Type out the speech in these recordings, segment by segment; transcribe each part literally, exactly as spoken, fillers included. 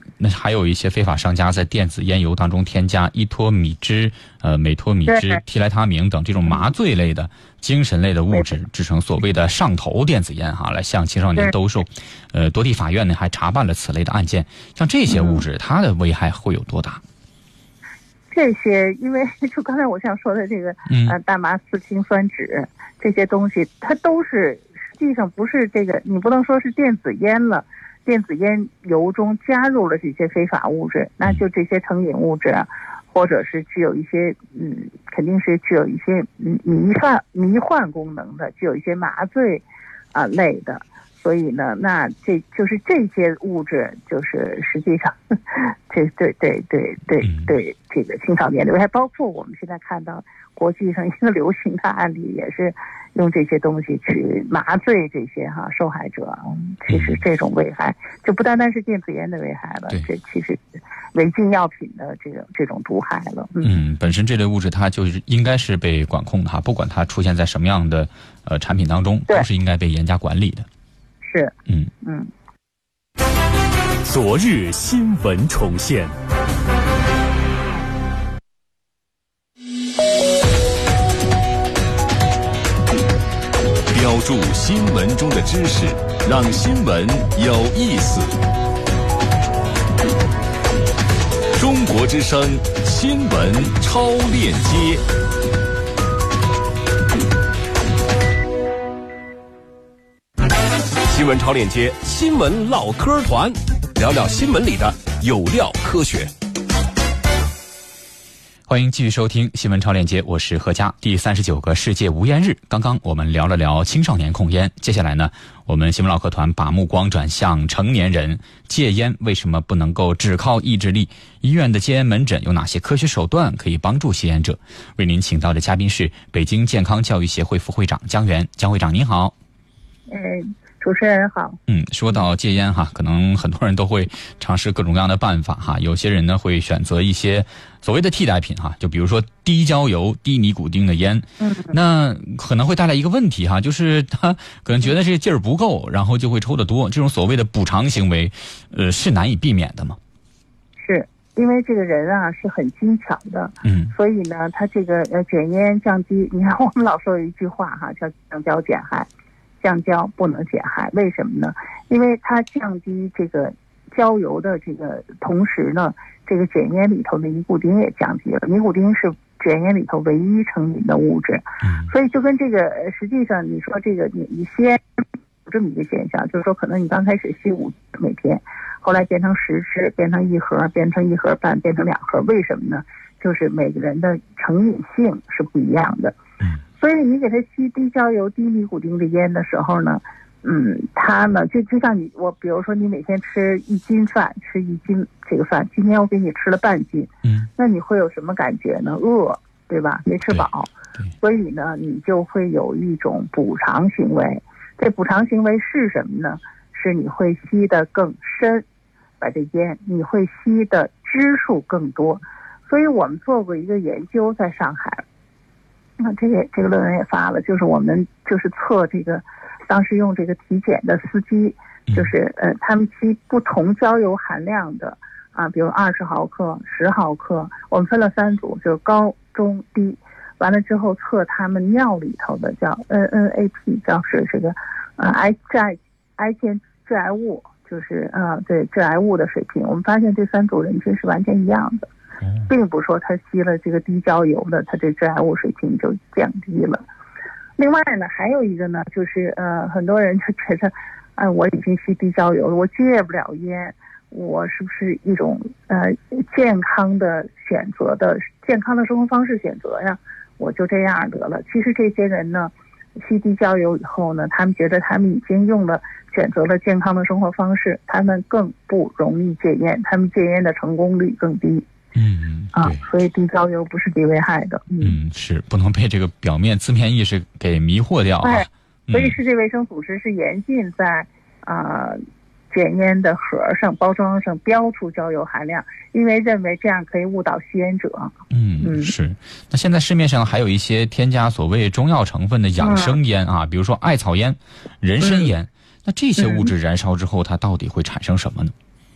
那还有一些非法商家在电子烟油当中添加依托米脂、呃美托米脂、替莱他明等这种麻醉类的、精神类的物质，制成所谓的上头电子烟哈，来向青少年兜售。呃，多地法院呢还查办了此类的案件。像这些物质，它的危害会有多大？ 这些，因为就刚才我想说的这个，呃，大麻四氢酸酯这些东西，它都是实际上不是这个，你不能说是电子烟了，电子烟油中加入了这些非法物质，那就这些成瘾物质啊，或者是具有一些，嗯，肯定是具有一些迷幻迷幻功能的，具有一些麻醉啊、呃、类的。所以呢，那这就是这些物质，就是实际上，这对对对对对这个青少年的危害，包括我们现在看到国际上一个流行的案例，也是用这些东西去麻醉这些哈受害者。其实这种危害就不单单是电子烟的危害了，这其实违禁药品的这种这种毒害了。 嗯，本身这类物质它就是应该是被管控的哈，不管它出现在什么样的呃产品当中，都是应该被严加管理的。 是， 嗯嗯。 昨日新闻重现， 标注新闻中的知识，让新闻有意思。中国之声新闻超链接。新闻超链接，新闻唠嗑团，聊聊新闻里的有料科学。 欢迎继续收听新闻超链接，我是何佳。第三十九个世界无烟日，刚刚我们聊了聊青少年控烟，接下来呢，我们新闻唠嗑团把目光转向成年人，戒烟为什么不能够只靠意志力？医院的戒烟门诊有哪些科学手段可以帮助吸烟者？为您请到的嘉宾是北京健康教育协会副会长姜源，姜会长您好。 嗯。主持人好。 嗯，说到戒烟哈，可能很多人都会尝试各种各样的办法哈。有些人呢会选择一些所谓的替代品哈，就比如说低焦油、低尼古丁的烟。嗯，那可能会带来一个问题哈，就是他可能觉得这个劲儿不够，然后就会抽得多。这种所谓的补偿行为，呃，是难以避免的吗？ 是。因为这个人啊是很精巧的，嗯，所以呢，他这个呃减烟降低，你看我们老说有一句话哈，叫降焦减害。降焦不能减害，为什么呢？因为它降低这个焦油的这个同时呢，这个卷烟里头的尼古丁也降低了。尼古丁是卷烟里头唯一成瘾的物质，所以就跟这个实际上你说这个你你吸烟有这么一个现象，就是说可能你刚开始吸五每天，后来变成十支，变成一盒，变成一盒半，变成两盒，为什么呢？就是每个人的成瘾性是不一样的。所以你给他吸低焦油、低尼古丁的烟的时候呢，嗯，他呢就就像你我，比如说你每天吃一斤饭，吃一斤这个饭，今天我给你吃了半斤，嗯，那你会有什么感觉呢？饿，对吧？没吃饱，所以呢，你就会有一种补偿行为。这补偿行为是什么呢？是你会吸得更深，把这烟你会吸的支数更多。所以我们做过一个研究，在上海。那这个这个论文也发了，就是我们就是测这个，当时用这个体检的司机，就是呃他们吸不同焦油含量的啊，比如二十毫克、十毫克，我们分了三组，就是高、中、低。完了之后测他们尿里头的叫 N N A P， 叫是这个呃癌致癌癌前致癌物，就是呃对致癌物的水平。我们发现这三组人群是完全一样的。并不说他吸了这个低焦油的，他这致癌物水平就降低了。另外呢，还有一个呢，就是呃，很多人就觉得，哎、呃，我已经吸低焦油了，我戒不了烟，我是不是一种呃健康的选择的健康的生活方式选择呀？我就这样得了。其实这些人呢，吸低焦油以后呢，他们觉得他们已经用了选择了健康的生活方式，他们更不容易戒烟，他们戒烟的成功率更低。 嗯啊，所以低焦油不是低危害的。 嗯，嗯是不能被这个表面字面意识给迷惑掉啊。 哎，所以世界卫生组织是严禁在啊、呃、卷烟的盒上、包装上标出焦油含量，因为认为这样可以误导吸烟者。 嗯，嗯是。那现在市面上还有一些添加所谓中药成分的养生烟啊，嗯、比如说艾草烟、人参烟，嗯、那这些物质燃烧之后，它到底会产生什么呢？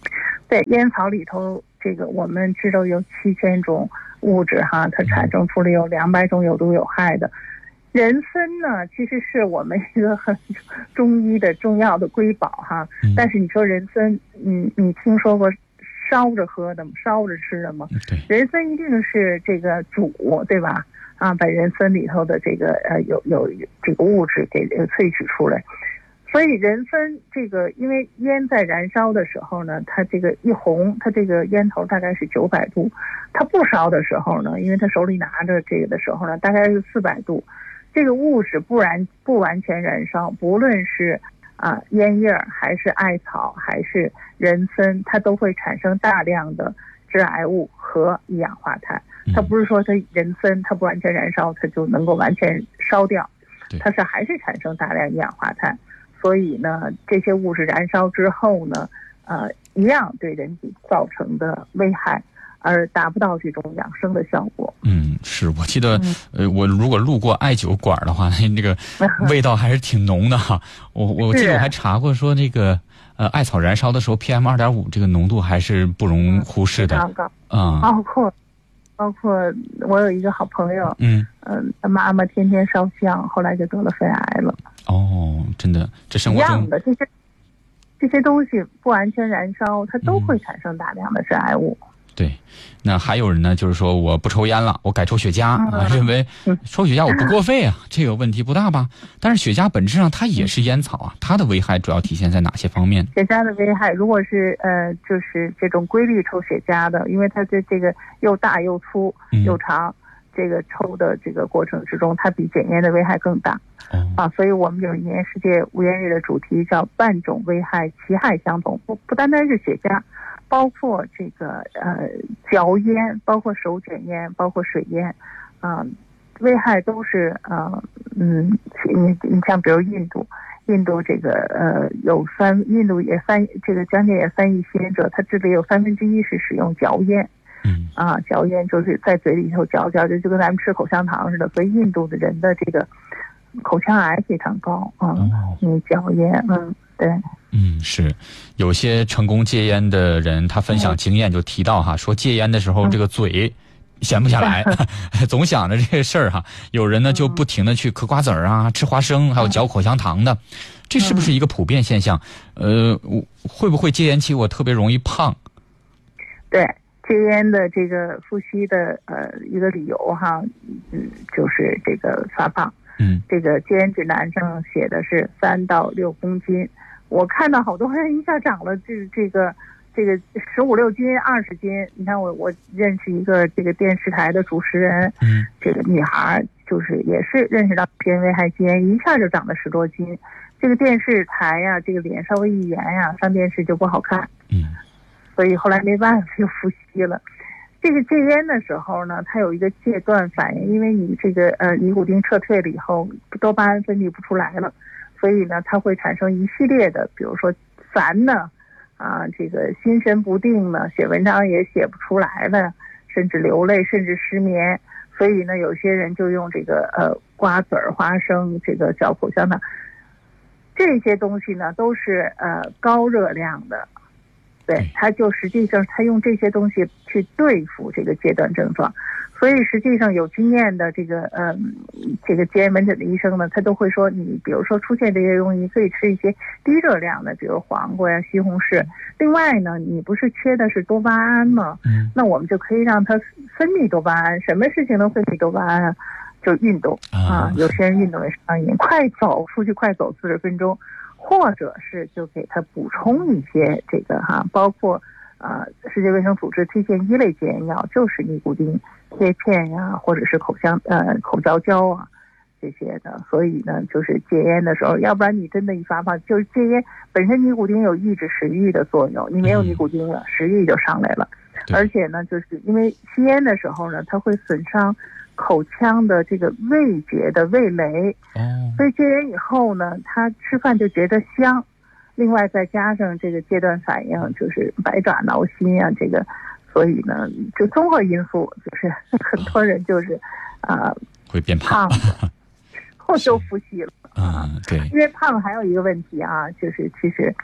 对，烟草里头这个我们知道有七千种物质哈，它产生出了有两百种有毒有害的。人参呢，其实是我们一个很中医的重要的瑰宝哈。但是你说人参，嗯，你听说过烧着喝的吗？烧着吃的吗？ 对， 人参一定是这个煮，对吧？啊，把人参里头的这个呃有有这个物质给萃取出来。所以人参这个，因为烟在燃烧的时候呢，它这个一红，它这个烟头大概是九百度；它不烧的时候呢，因为它手里拿着这个的时候呢，大概是四百度。这个物质不然不完全燃烧，不论是啊烟叶还是艾草还是人参，它都会产生大量的致癌物和一氧化碳。它不是说它人参它不完全燃烧，它就能够完全烧掉，它是还是产生大量一氧化碳。所以呢，这些物质燃烧之后呢，呃，一样对人体造成的危害，而达不到这种养生的效果。 嗯，是我记得，呃，我如果路过艾灸馆的话，那个味道还是挺浓的哈。我我记得我还查过说那个呃艾草燃烧的时候 P M 二点五 这个浓度还是不容忽视的。 嗯，包括包括我有一个好朋友，嗯嗯，他妈妈天天烧香，后来就得了肺癌了。 哦，真的，这生活中一样的这些这些东西不完全燃烧，它都会产生大量的致癌物。嗯、 对，那还有人呢，就是说我不抽烟了，我改抽雪茄，嗯、啊，认为抽雪茄我不过肺啊，嗯、这个问题不大吧？但是雪茄本质上它也是烟草啊，它的危害主要体现在哪些方面？ 雪茄的危害，如果是呃，就是这种规律抽雪茄的，因为它的这个又大又粗又长。嗯这个抽的这个过程之中，它比卷烟的危害更大，嗯、啊，所以我们有一年世界无烟日的主题叫“万种危害，其害相同”，不不单单是雪茄，包括这个呃嚼烟，包括手卷烟，包括水烟，啊、呃，危害都是呃嗯，你你像比如印度，印度这个呃有三，印度也三这个将近也三亿吸烟者，它这里有三分之一是使用嚼烟。嗯啊，嚼烟就是在嘴里头嚼嚼，就就跟咱们吃口香糖似的，所以印度的人的这个口腔癌非常高啊。嗯，嚼烟，嗯，对， 嗯，是有些成功戒烟的人，他分享经验就提到哈，说戒烟的时候这个嘴闲不下来，嗯、总想着这个事儿哈。有人呢就不停的去嗑瓜子儿啊，吃花生，还有嚼口香糖的，这是不是一个普遍现象？呃，会不会戒烟期我特别容易胖？ 对。戒烟的这个呼吸的呃一个理由哈，嗯，就是这个发胖。嗯，这个戒烟指南上写的是三到六公斤，我看到好多人一下长了这这个这个十五六斤、二十斤。你看我我认识一个这个电视台的主持人，嗯，这个女孩就是也是认识到戒烟危害戒烟，一下就长了十多斤。这个电视台呀、啊，这个脸稍微一圆呀、啊，上电视就不好看。嗯。所以后来没办法就复吸了。这个戒烟的时候呢，它有一个戒断反应，因为你这个呃尼古丁撤退了以后，多巴胺分泌不出来了，所以呢，它会产生一系列的，比如说烦呢，啊，这个心神不定呢，写文章也写不出来了，甚至流泪，甚至失眠。所以呢，有些人就用这个呃瓜子儿、花生，这个嚼口香糖，这些东西呢都是呃高热量的。对，他就实际上他用这些东西去对付这个戒断症状，所以实际上有经验的这个嗯这个戒烟门诊的医生呢，他都会说，你比如说出现这些东西，可以吃一些低热量的，比如黄瓜呀、西红柿。另外呢，你不是缺的是多巴胺吗？嗯，那我们就可以让它分泌多巴胺。什么事情能分泌多巴胺啊？就运动啊，有些人运动也上瘾，快走出去，快走四十分钟。或者是就给他补充一些这个哈，包括呃世界卫生组织推荐一类戒烟药，就是尼古丁贴片呀，或者是口香呃口嚼胶啊这些的。所以呢，就是戒烟的时候，要不然你真的一发胖，就是戒烟本身尼古丁有抑制食欲的作用，你没有尼古丁了，食欲就上来了。而且呢，就是因为吸烟的时候呢，它会损伤口腔的这个味觉的味蕾，所以戒烟以后呢，他吃饭就觉得香。另外再加上这个戒断反应，就是百爪挠心啊，这个，所以呢，就综合因素，就是很多人就是啊、呃、 会变胖， 后就复吸了啊、嗯。对， 因为胖还有一个问题啊，就是其实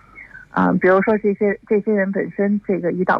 啊、呃，比如说这些这些人本身这个胰岛